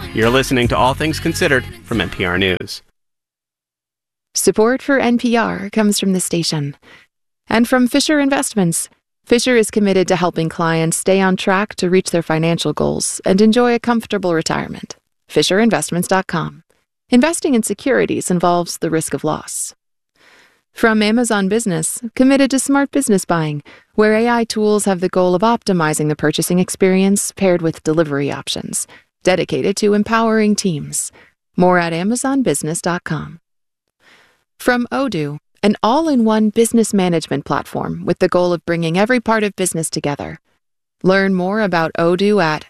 You're listening to All Things Considered from NPR News. Support for NPR comes from the station and from Fisher Investments. Fisher is committed to helping clients stay on track to reach their financial goals and enjoy a comfortable retirement. FisherInvestments.com. Investing in securities involves the risk of loss. From Amazon Business, committed to smart business buying, where AI tools have the goal of optimizing the purchasing experience paired with delivery options, dedicated to empowering teams. More at AmazonBusiness.com. From Odoo, an all-in-one business management platform with the goal of bringing every part of business together. Learn more about Odoo at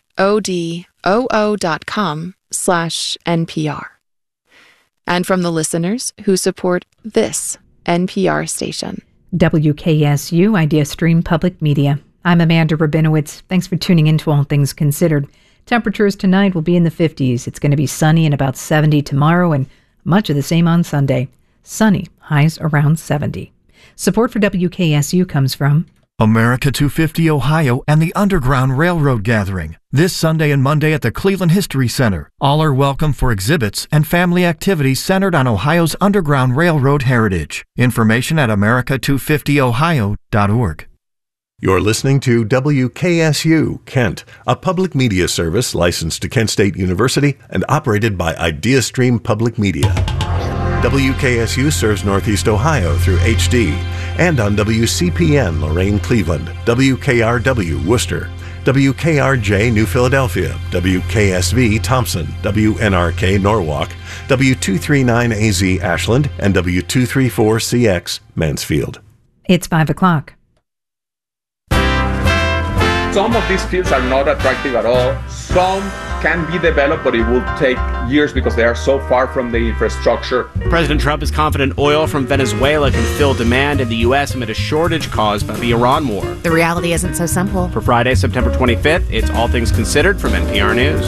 odoo.com/NPR. And from the listeners who support this NPR station. WKSU Idea Stream Public Media. I'm Amanda Rabinowitz. Thanks for tuning in to All Things Considered. Temperatures tonight will be in the 50s. It's going to be sunny and about 70 tomorrow, and much of the same on Sunday. Sunny, highs around 70. Support for WKSU comes from America 250 Ohio and the Underground Railroad Gathering. This Sunday and Monday at the Cleveland History Center. All are welcome for exhibits and family activities centered on Ohio's Underground Railroad heritage. Information at america250ohio.org. You're listening to WKSU Kent, a public media service licensed to Kent State University and operated by IdeaStream Public Media. WKSU serves Northeast Ohio through HD and on WCPN Lorain, Cleveland, WKRW Worcester, WKRJ New Philadelphia, WKSV Thompson, WNRK Norwalk, W239AZ Ashland, and W234CX Mansfield. It's 5 o'clock. Some of these fields are not attractive at all. Some can be developed, but it will take years because they are so far from the infrastructure. President Trump is confident oil from Venezuela can fill demand in the U.S. amid a shortage caused by the Iran war. The reality isn't so simple. For Friday, September 25th, it's All Things Considered from NPR News.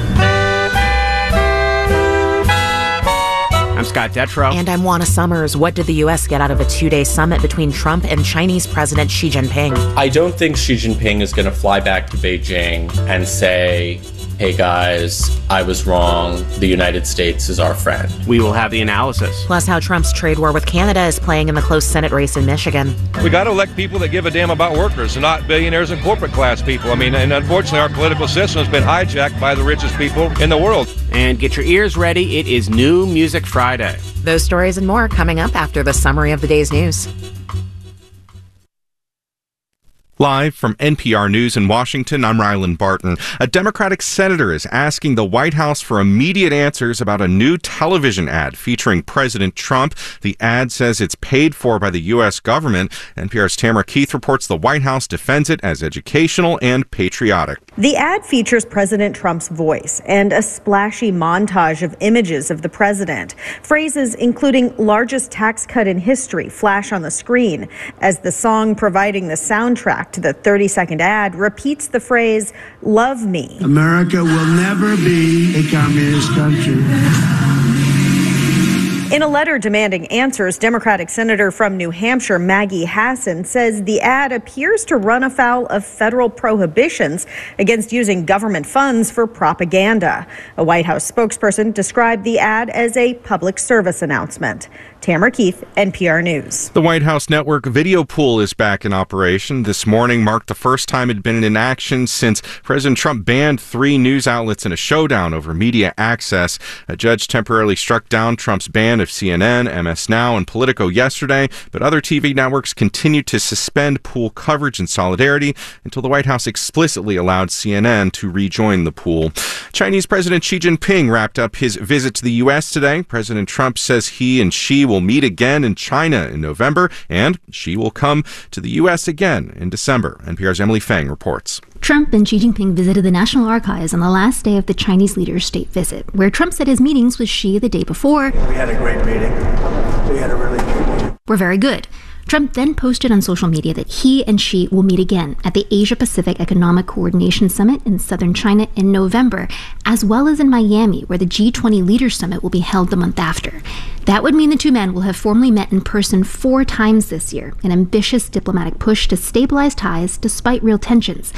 I'm Scott Detrow. And I'm Juana Summers. What did the U.S. get out of a two-day summit between Trump and Chinese President Xi Jinping? I don't think Xi Jinping is going to fly back to Beijing and say, hey guys, I was wrong. The United States is our friend. We will have the analysis. Plus how Trump's trade war with Canada is playing in the close Senate race in Michigan. We got to elect people that give a damn about workers and not billionaires and corporate class people. I mean, and unfortunately our political system has been hijacked by the richest people in the world. And get your ears ready. It is New Music Friday. Those stories and more coming up after the summary of the day's news. Live from NPR News in Washington, I'm Rylan Barton. A Democratic senator is asking the White House for immediate answers about a new television ad featuring President Trump. The ad says it's paid for by the U.S. government. NPR's Tamara Keith reports the White House defends it as educational and patriotic. The ad features President Trump's voice and a splashy montage of images of the president. Phrases including largest tax cut in history flash on the screen as the song providing the soundtrack to the 30-second ad repeats the phrase, "Love me." America will never be a communist country. In a letter demanding answers, Democratic Senator from New Hampshire, Maggie Hassan, says the ad appears to run afoul of federal prohibitions against using government funds for propaganda. A White House spokesperson described the ad as a public service announcement. Tamara Keith, NPR News. The White House network video pool is back in operation. This morning marked the first time it had been in action since President Trump banned 3 news outlets in a showdown over media access. A judge temporarily struck down Trump's ban of CNN, MS Now, and Politico yesterday, but other TV networks continued to suspend pool coverage in solidarity until the White House explicitly allowed CNN to rejoin the pool. Chinese President Xi Jinping wrapped up his visit to the U.S. today. President Trump says he and Xi will meet again in China in November, and Xi will come to the U.S. again in December. NPR's Emily Fang reports. Trump and Xi Jinping visited the National Archives on the last day of the Chinese leader's state visit, where Trump said his meetings with Xi the day before We had a great meeting. We had a really good meeting. Were very good. Trump then posted on social media that he and Xi will meet again at the Asia-Pacific Economic Coordination Summit in southern China in November, as well as in Miami, where the G20 Leaders Summit will be held the month after. That would mean the two men will have formally met in person 4 times this year, an ambitious diplomatic push to stabilize ties despite real tensions.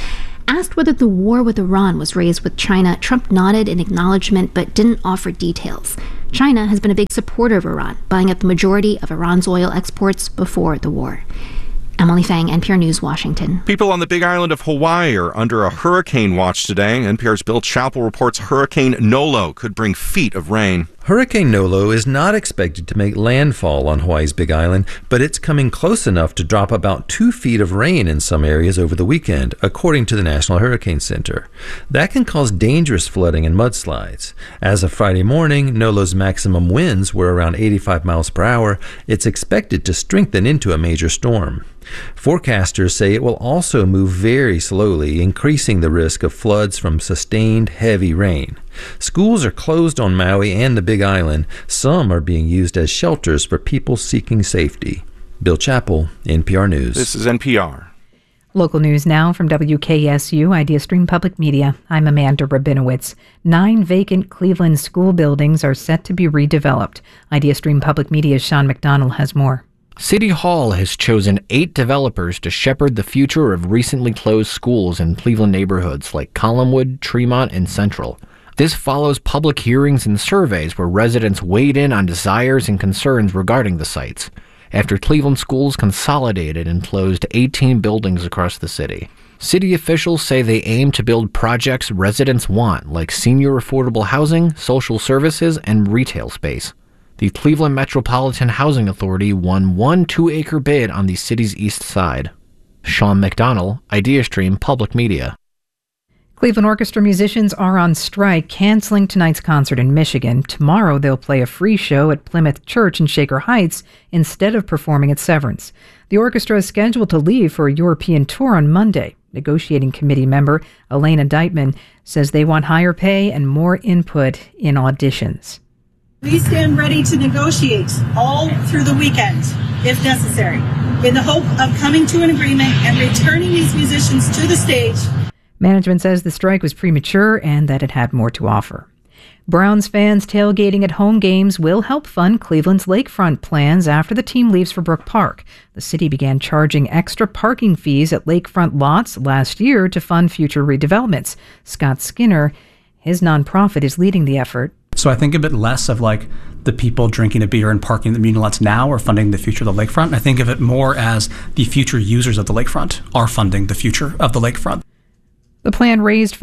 Asked whether the war with Iran was raised with China, Trump nodded in acknowledgement but didn't offer details. China has been a big supporter of Iran, buying up the majority of Iran's oil exports before the war. Emily Fang, NPR News, Washington. People on the Big Island of Hawaii are under a hurricane watch today. NPR's Bill Chappell reports Hurricane Nolo could bring feet of rain. Hurricane Nolo is not expected to make landfall on Hawaii's Big Island, but it's coming close enough to drop about 2 feet of rain in some areas over the weekend, according to the National Hurricane Center. That can cause dangerous flooding and mudslides. As of Friday morning, Nolo's maximum winds were around 85 miles per hour. It's expected to strengthen into a major storm. Forecasters say it will also move very slowly, increasing the risk of floods from sustained heavy rain. Schools are closed on Maui and the Big Island. Some are being used as shelters for people seeking safety. Bill Chappell, NPR News. This is NPR. Local news now from WKSU, IdeaStream Public Media. I'm Amanda Rabinowitz. 9 vacant Cleveland school buildings are set to be redeveloped. IdeaStream Public Media's Sean McDonald has more. City Hall has chosen 8 developers to shepherd the future of recently closed schools in Cleveland neighborhoods like Collinwood, Tremont, and Central. This follows public hearings and surveys where residents weighed in on desires and concerns regarding the sites, after Cleveland schools consolidated and closed 18 buildings across the city. City officials say they aim to build projects residents want, like senior affordable housing, social services, and retail space. The Cleveland Metropolitan Housing Authority won 1 2-acre bid on the city's east side. Sean McDonald, IdeaStream Public Media. Cleveland Orchestra musicians are on strike, canceling tonight's concert in Michigan. Tomorrow they'll play a free show at Plymouth Church in Shaker Heights instead of performing at Severance. The orchestra is scheduled to leave for a European tour on Monday. Negotiating committee member Elena Deitman says they want higher pay and more input in auditions. We stand ready to negotiate all through the weekend, if necessary, in the hope of coming to an agreement and returning these musicians to the stage. Management says the strike was premature and that it had more to offer. Browns fans tailgating at home games will help fund Cleveland's lakefront plans after the team leaves for Brook Park. The city began charging extra parking fees at lakefront lots last year to fund future redevelopments. Scott Skinner, his nonprofit, is leading the effort. So I think a bit less of like the people drinking a beer and parking the community lots now are funding the future of the lakefront. I think of it more as the future users of the lakefront are funding the future of the lakefront. The plan raised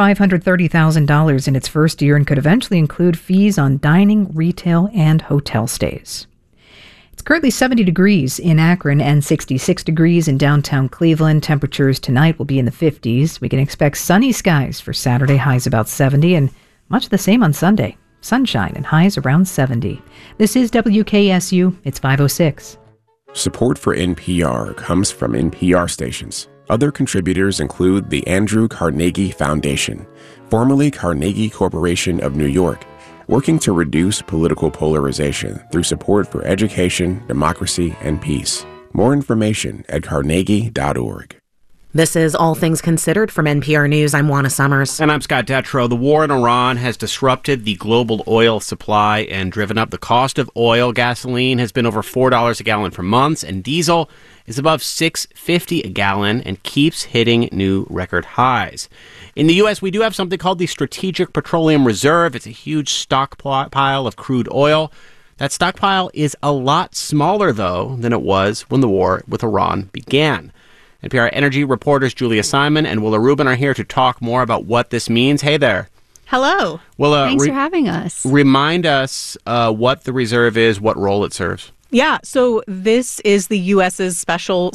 $530,000 in its first year and could eventually include fees on dining, retail, and hotel stays. It's currently 70 degrees in Akron and 66 degrees in downtown Cleveland. Temperatures tonight will be in the 50s. We can expect sunny skies for Saturday, highs about 70, and much the same on Sunday. Sunshine and highs around 70. This is WKSU. It's 5:06. Support for NPR comes from NPR stations. Other contributors include the Andrew Carnegie Foundation, formerly Carnegie Corporation of New York, working to reduce political polarization through support for education, democracy, and peace. More information at carnegie.org. This is All Things Considered from NPR News. I'm Juana Summers. And I'm Scott Detrow. The war in Iran has disrupted the global oil supply and driven up the cost of oil. Gasoline has been over $4 a gallon for months, and diesel is above $6.50 a gallon and keeps hitting new record highs. In the U.S., we do have something called the Strategic Petroleum Reserve. It's a huge stockpile of crude oil. That stockpile is a lot smaller, though, than it was when the war with Iran began. NPR energy reporters Julia Simon and Willa Rubin are here to talk more about what this means. Hey there. Hello. Willa, thanks for having us. Remind us what the reserve is, what role it serves. Yeah, so this is the U.S.'s special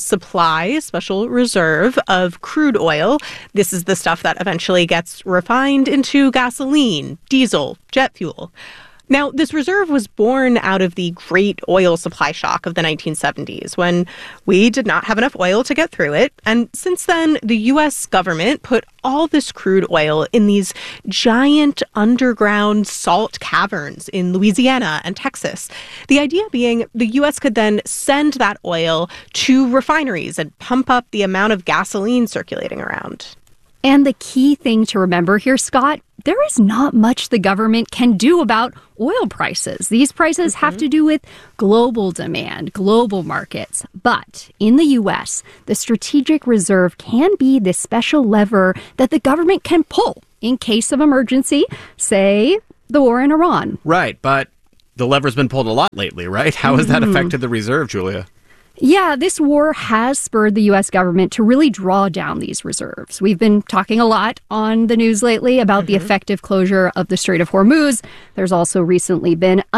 reserve of crude oil. This is the stuff that eventually gets refined into gasoline, diesel, jet fuel. Now, this reserve was born out of the great oil supply shock of the 1970s, when we did not have enough oil to get through it. And since then, the U.S. government put all this crude oil in these giant underground salt caverns in Louisiana and Texas. The idea being the U.S. could then send that oil to refineries and pump up the amount of gasoline circulating around. And the key thing to remember here, Scott, there is not much the government can do about oil prices. These prices have to do with global demand, global markets. But in the U.S., the strategic reserve can be this special lever that the government can pull in case of emergency, say the war in Iran. Right, but the lever's been pulled a lot lately, right? How has that affected the reserve, Julia? Yeah, this war has spurred the U.S. government to really draw down these reserves. We've been talking a lot on the news lately about the effective closure of the Strait of Hormuz. There's also recently been